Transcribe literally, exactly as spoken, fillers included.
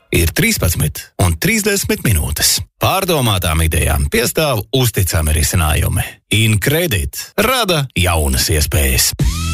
ir trīspadsmit un trīsdesmit minūtes. Pārdomātām idejām piestāv uzticami risinājumi. InCredit rada jaunas iespējas.